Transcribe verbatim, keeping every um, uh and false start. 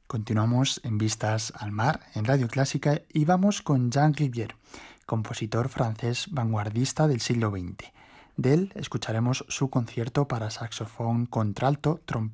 Continuamos en Vistas al Mar, en Radio Clásica, y vamos con Jean Rivière, compositor francés vanguardista del siglo veinte. De él escucharemos su concierto para saxofón contralto, trompeta